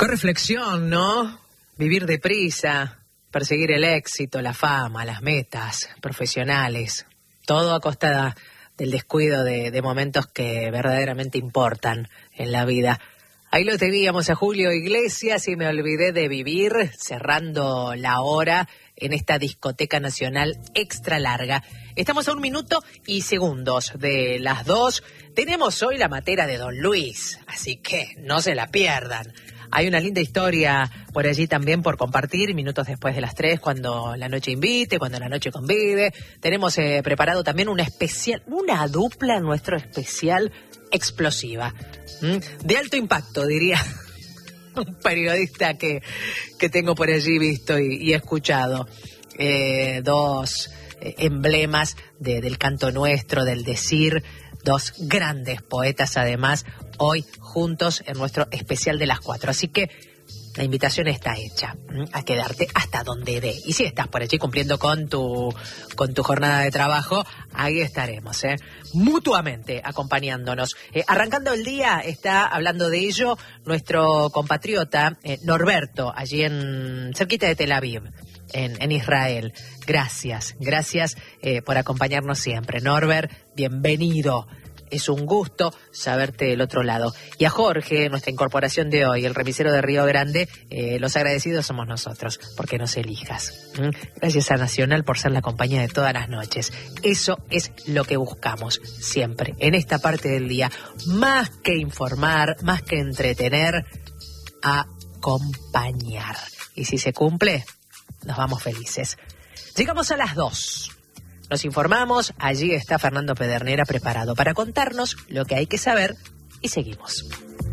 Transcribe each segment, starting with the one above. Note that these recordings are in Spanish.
Qué reflexión, ¿no? Vivir deprisa, perseguir el éxito, la fama, las metas profesionales, todo a costa del descuido de momentos que verdaderamente importan en la vida. Ahí lo teníamos a Julio Iglesias y me olvidé de vivir, cerrando la hora en esta discoteca nacional extra larga. Estamos a 1 minuto y segundos de las 2. Tenemos hoy la matera de Don Luis, así que no se la pierdan. Hay una linda historia por allí también por compartir, minutos después de las 3, cuando la noche invite, cuando la noche convide. Tenemos preparado también una dupla, nuestro especial explosiva. De alto impacto, diría un periodista que tengo por allí visto y escuchado. Dos emblemas del canto nuestro, del decir, dos grandes poetas además, hoy juntos en nuestro especial de las 4. Así que la invitación está hecha a quedarte hasta donde dé. Y si estás por allí cumpliendo con tu jornada de trabajo, ahí estaremos, mutuamente acompañándonos. Arrancando el día, está hablando de ello nuestro compatriota Norberto, allí cerquita de Tel Aviv, en Israel. Gracias por acompañarnos siempre. Norbert, bienvenido. Es un gusto saberte del otro lado. Y a Jorge, nuestra incorporación de hoy, el remisero de Río Grande, los agradecidos somos nosotros, porque nos elijas. Gracias a Nacional por ser la compañía de todas las noches. Eso es lo que buscamos siempre, en esta parte del día. Más que informar, más que entretener, acompañar. Y si se cumple, nos vamos felices. Llegamos a las 2. Nos informamos, allí está Fernando Pedernera preparado para contarnos lo que hay que saber y seguimos.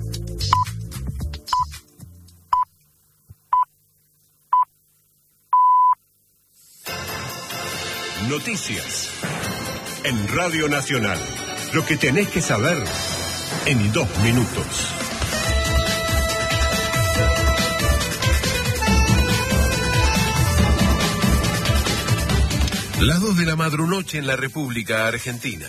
Noticias en Radio Nacional. Lo que tenés que saber en 2 minutos. Las 2 de la madrunoche en la República Argentina.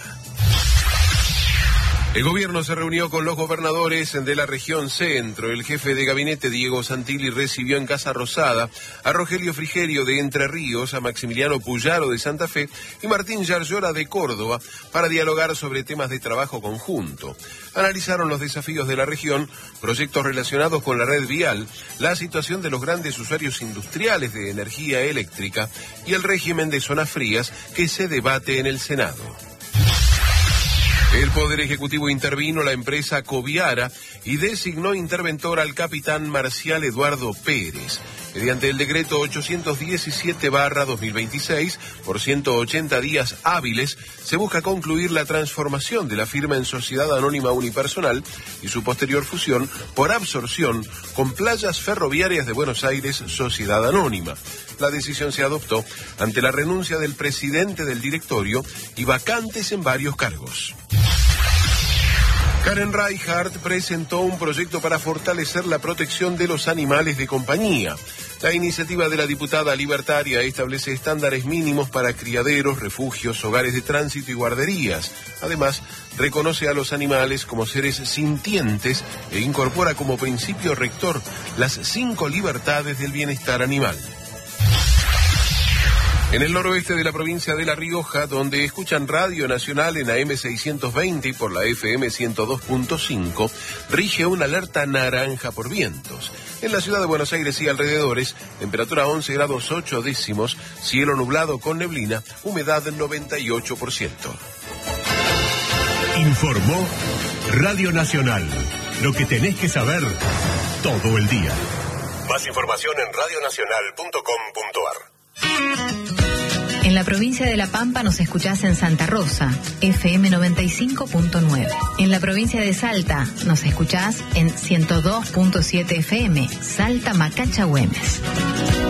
El gobierno se reunió con los gobernadores de la región centro. El jefe de gabinete, Diego Santilli, recibió en Casa Rosada a Rogelio Frigerio de Entre Ríos, a Maximiliano Puyaro de Santa Fe y Martín Yarlora de Córdoba para dialogar sobre temas de trabajo conjunto. Analizaron los desafíos de la región, proyectos relacionados con la red vial, la situación de los grandes usuarios industriales de energía eléctrica y el régimen de zonas frías que se debate en el Senado. El Poder Ejecutivo intervino la empresa Coviara y designó interventor al capitán Marcial Eduardo Pérez. Mediante el decreto 817/2026, por 180 días hábiles, se busca concluir la transformación de la firma en sociedad anónima unipersonal y su posterior fusión por absorción con Playas Ferroviarias de Buenos Aires, sociedad anónima. La decisión se adoptó ante la renuncia del presidente del directorio y vacantes en varios cargos. Karen Reichardt presentó un proyecto para fortalecer la protección de los animales de compañía. La iniciativa de la diputada libertaria establece estándares mínimos para criaderos, refugios, hogares de tránsito y guarderías. Además, reconoce a los animales como seres sintientes e incorpora como principio rector las 5 libertades del bienestar animal. En el noroeste de la provincia de La Rioja, donde escuchan Radio Nacional en AM 620 y por la FM 102.5, rige una alerta naranja por vientos. En la ciudad de Buenos Aires y alrededores, temperatura 11 grados 8 décimos, cielo nublado con neblina, humedad 98%. Informó Radio Nacional. Lo que tenés que saber todo el día. Más información en radionacional.com.ar. En la provincia de La Pampa nos escuchás en Santa Rosa, FM 95.9. En la provincia de Salta nos escuchás en 102.7 FM, Salta Macacha Güemes.